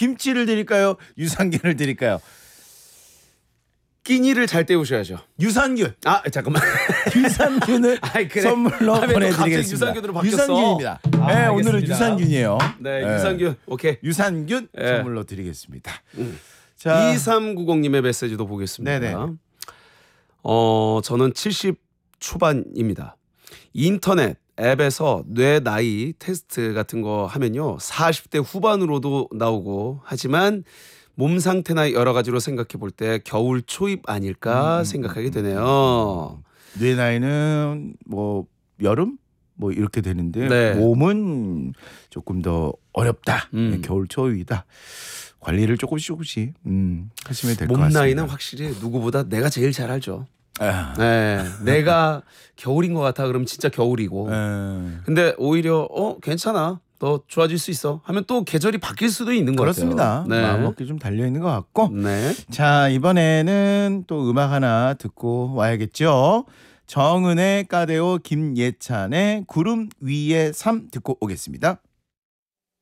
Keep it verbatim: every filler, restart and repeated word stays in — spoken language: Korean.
김치를 드릴까요? 유산균을 드릴까요? 끼니를 잘 때우셔야죠. 유산균. 아 잠깐만. 유산균을 아이, 그래. 선물로 다음에 또 보내드리겠습니다. 갑자기 유산균으로 바뀌었어. 유산균입니다. 아, 네, 오늘은 알겠습니다. 유산균이에요. 네, 네. 유산균. 오케이. 유산균 네. 선물로 드리겠습니다. 음. 자, 이삼구공님의 메시지도 보겠습니다. 네네. 어, 저는 칠십 초반입니다. 인터넷 앱에서 뇌 나이 테스트 같은 거 하면요. 사십 대 후반으로도 나오고 하지만 몸 상태나 여러 가지로 생각해 볼 때 겨울 초입 아닐까 음, 생각하게 되네요. 뇌 나이는 뭐 여름 뭐 이렇게 되는데 네. 몸은 조금 더 어렵다. 음. 겨울 초입이다. 관리를 조금씩 조금씩 음, 하시면 될 것 몸 같습니다. 나이는 확실히 누구보다 내가 제일 잘 알죠. 아, 네, 내가 겨울인 것 같아 그러면 진짜 겨울이고. 음. 근데 오히려 어 괜찮아. 더 좋아질 수 있어 하면 또 계절이 바뀔 수도 있는 것 그렇습니다. 같아요. 네. 마음먹기 좀 달려 있는 것 같고. 네. 자, 이번에는 또 음악 하나 듣고 와야겠죠. 정은의 까데오 김예찬의 구름 위의 삶 듣고 오겠습니다.